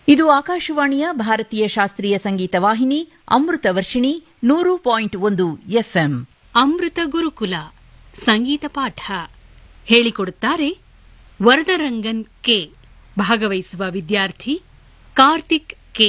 ಇದು ಆಕಾಶವಾಣಿಯ ಭಾರತೀಯ ಶಾಸ್ತ್ರೀಯ ಸಂಗೀತ ವಾಹಿನಿ ಅಮೃತ ವರ್ಷಿಣಿ 100.1 ಎಫ್ಎಂ. ಅಮೃತ ಗುರುಕುಲ ಸಂಗೀತ ಪಾಠ ಹೇಳಿಕೊಡುತ್ತಾರೆ ವರದರಂಗನ್ ಕೆ. ಭಾಗವಹಿಸುವ ವಿದ್ಯಾರ್ಥಿ ಕಾರ್ತಿಕ್ ಕೆ.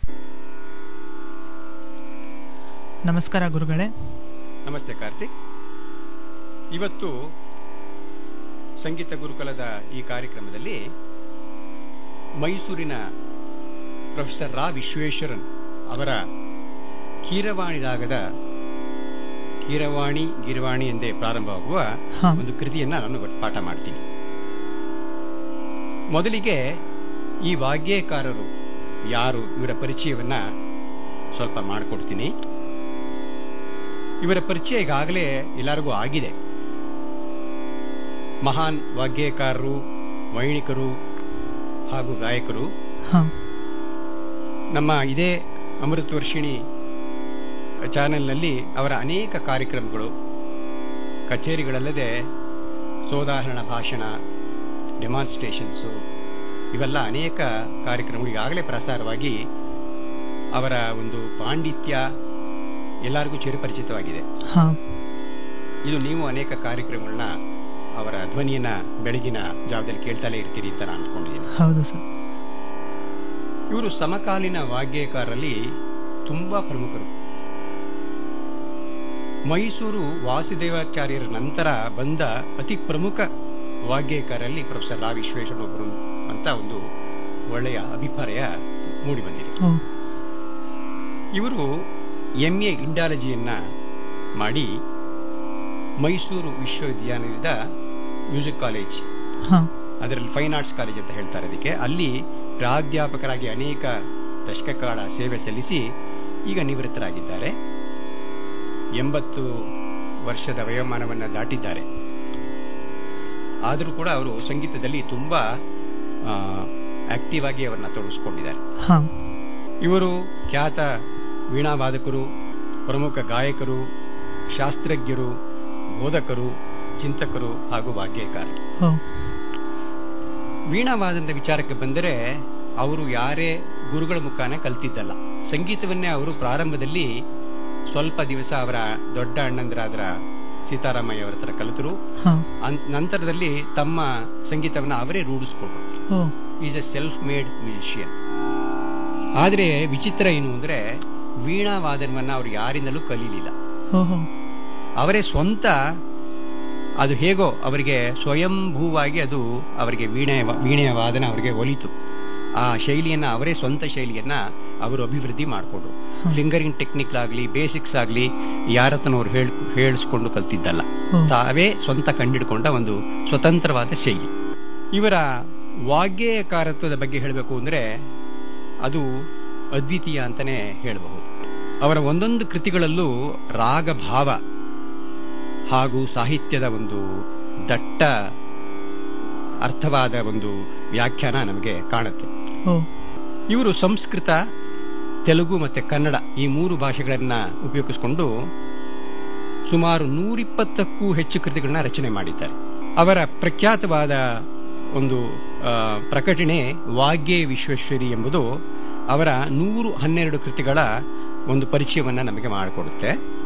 ನಮಸ್ಕಾರ ಗುರುಗಳೇ. ನಮಸ್ತೆ ಕಾರ್ತಿಕ್. ಇವತ್ತು ಸಂಗೀತ ಗುರುಕುಲದ ಈ ಕಾರ್ಯಕ್ರಮದಲ್ಲಿ ಮೈಸೂರಿನ ಪ್ರೊಫೆಸರ್ ರಾ ವಿಶ್ವೇಶ್ವರನ್ ಅವರ ಕೀರವಾಣಿ ರಾಗದ ಕೀರವಾಣಿ ಗಿರವಾಣಿ ಎಂದೇ ಪ್ರಾರಂಭವಾಗುವ ಒಂದು ಕೃತಿಯನ್ನ ನಾನು ಪಾಠ ಮಾಡ್ತೀನಿ. ಮೊದಲಿಗೆ ಈ ವಾಗ್ಯಕಾರರು ಯಾರು, ಇವರ ಪರಿಚಯವನ್ನ ಸ್ವಲ್ಪ ಮಾಡಿಕೊಡ್ತೀನಿ. ಇವರ ಪರಿಚಯ ಈಗಾಗಲೇ ಎಲ್ಲರಿಗೂ ಆಗಿದೆ. ಮಹಾನ್ ವಾಗ್ಯಕಾರರು, ವೈಣಿಕರು ಹಾಗೂ ಗಾಯಕರು. ನಮ್ಮ ಇದೇ ಅಮೃತ ವರ್ಷಿಣಿ ಚಾನೆಲ್ನಲ್ಲಿ ಅವರ ಅನೇಕ ಕಾರ್ಯಕ್ರಮಗಳು, ಕಚೇರಿಗಳಲ್ಲದೆ ಸೋದಾಹರಣ ಭಾಷಣ, ಡೆಮಾನ್ಸ್ಟ್ರೇಷನ್ಸು, ಇವೆಲ್ಲ ಅನೇಕ ಕಾರ್ಯಕ್ರಮಗಳು ಈಗಾಗಲೇ ಪ್ರಸಾರವಾಗಿ ಅವರ ಒಂದು ಪಾಂಡಿತ್ಯ ಎಲ್ಲರಿಗೂ ಚಿರಪರಿಚಿತವಾಗಿದೆ. ಇದು ನೀವು ಅನೇಕ ಕಾರ್ಯಕ್ರಮಗಳನ್ನ ಅವರ ಧ್ವನಿಯನ್ನ ಬೆಳಗಿನ ಜಾವದಲ್ಲಿ ಕೇಳ್ತಾನೆ ಇರ್ತೀರಿ ಅಂತ ನಾನು ಅನ್ಕೊಂಡಿದ್ದೀನಿ. ಹೌದು ಸರ್. ಇವರು ಸಮಕಾಲೀನ ವಾಗ್ಯಕಾರರಲ್ಲಿ ತುಂಬಾ ಪ್ರಮುಖರು. ಮೈಸೂರು ವಾಸುದೇವಾಚಾರ್ಯರ ನಂತರ ಬಂದ ಅತಿ ಪ್ರಮುಖ ವಾಗ್ಯಕಾರರಲ್ಲಿ ಪ್ರೊಫೆಸರ್ ರಾ ವಿಶ್ವೇಶ್ವರನ್ ಒಬ್ಬರು ಅಂತ ಒಂದು ಒಳ್ಳೆಯ ಅಭಿಪ್ರಾಯ ಮೂಡಿ ಬಂದಿದೆ. ಇವರು MA ಇಂಡಾಲಜಿಯನ್ನ ಮಾಡಿ ಮೈಸೂರು ವಿಶ್ವವಿದ್ಯಾಲಯದ ಮ್ಯೂಸಿಕ್ ಕಾಲೇಜ್, ಅದರಲ್ಲಿ ಫೈನ್ ಆರ್ಟ್ಸ್ ಕಾಲೇಜ್ ಅಂತ ಹೇಳ್ತಾರೆ ಅದಕ್ಕೆ, ಅಲ್ಲಿ ಪ್ರಾಧ್ಯಾಪಕರಾಗಿ ಅನೇಕ ದಶಕ ಕಾಲ ಸೇವೆ ಸಲ್ಲಿಸಿ ಈಗ ನಿವೃತ್ತರಾಗಿದ್ದಾರೆ. 80 ವರ್ಷದ ವಯೋಮಾನವನ್ನು ದಾಟಿದ್ದಾರೆ. ಆದರೂ ಕೂಡ ಅವರು ಸಂಗೀತದಲ್ಲಿ ತುಂಬಾ ಆಕ್ಟಿವ್ ಆಗಿ ಅವರನ್ನ ತೊಡಗಿಸಿಕೊಂಡಿದ್ದಾರೆ. ಇವರು ಖ್ಯಾತ ವೀಣಾವಾದಕರು, ಪ್ರಮುಖ ಗಾಯಕರು, ಶಾಸ್ತ್ರಜ್ಞರು, ಬೋಧಕರು, ಚಿಂತಕರು ಹಾಗೂ ವಾಗ್ಯಕಾರರು. ವೀಣಾವಾದನದ ವಿಚಾರಕ್ಕೆ ಬಂದರೆ ಅವರು ಯಾರೇ ಗುರುಗಳ ಮುಖಾನ ಕಲ್ತಿದ್ದಲ್ಲ. ಸಂಗೀತವನ್ನೇ ಅವರು ಪ್ರಾರಂಭದಲ್ಲಿ ಸ್ವಲ್ಪ ದಿವಸ ಅವರ ದೊಡ್ಡ ಅಣ್ಣಂದರಾದ ಸೀತಾರಾಮಯ್ಯ ಅವರ ಹತ್ರ ಕಲಿತರು. ನಂತರದಲ್ಲಿ ತಮ್ಮ ಸಂಗೀತವನ್ನ ಅವರೇ ರೂಢಿಸ್ಕೊಂಡ್ರು. Is A self made musician. ಆದರೆ ವಿಚಿತ್ರ ಏನು ಅಂದ್ರೆ ವೀಣಾವಾದನವನ್ನ ಅವರು ಯಾರಿಂದಲೂ ಕಲೀಲಿಲ್ಲ. ಅವರೇ ಸ್ವಂತ, ಅದು ಹೇಗೋ ಅವರಿಗೆ ಸ್ವಯಂಭೂವಾಗಿ ಅದು ಅವರಿಗೆ ವೀಣೆಯ ವಾದನ ಅವರಿಗೆ ಒಲಿತು. ಆ ಶೈಲಿಯನ್ನ, ಅವರೇ ಸ್ವಂತ ಶೈಲಿಯನ್ನ ಅವರು ಅಭಿವೃದ್ಧಿ ಮಾಡಿಕೊಂಡ್ರು. ಫಿಂಗರಿಂಗ್ ಟೆಕ್ನಿಕ್ ಆಗಲಿ, ಬೇಸಿಕ್ಸ್ ಆಗಲಿ ಯಾರತನವ್ರು ಹೇಳಿಸ್ಕೊಂಡು ಕಲ್ತಿದ್ದಲ್ಲ. ತಾವೇ ಸ್ವಂತ ಕಂಡಿಡ್ಕೊಂಡ ಒಂದು ಸ್ವತಂತ್ರವಾದ ಶೈಲಿ. ಇವರ ವಾಗ್ಯಕಾರತ್ವದ ಬಗ್ಗೆ ಹೇಳಬೇಕು ಅಂದ್ರೆ ಅದು ಅದ್ವಿತೀಯ ಅಂತಾನೆ ಹೇಳಬಹುದು. ಅವರ ಒಂದೊಂದು ಕೃತಿಗಳಲ್ಲೂ ರಾಗಭಾವ ಹಾಗೂ ಸಾಹಿತ್ಯದ ಒಂದು ದಟ್ಟ ಅರ್ಥವಾದ ಒಂದು ವ್ಯಾಖ್ಯಾನ ನಮಗೆ ಕಾಣುತ್ತೆ. ಇವರು ಸಂಸ್ಕೃತ, ತೆಲುಗು ಮತ್ತೆ ಕನ್ನಡ ಈ 3 ಭಾಷೆಗಳನ್ನ ಉಪಯೋಗಿಸಿಕೊಂಡು ಸುಮಾರು 120ಕ್ಕೂ ಹೆಚ್ಚು ಕೃತಿಗಳನ್ನ ರಚನೆ ಮಾಡಿದ್ದಾರೆ. ಅವರ ಪ್ರಖ್ಯಾತವಾದ ಒಂದು ಪ್ರಕಟಣೆ ವಾಗ್ಯೇ ವಿಶ್ವೇಶ್ವರಿ ಎಂಬುದು ಅವರ 112 ಕೃತಿಗಳ ಒಂದು ಪರಿಚಯವನ್ನ ನಮಗೆ ಮಾಡಿಕೊಡುತ್ತೆ.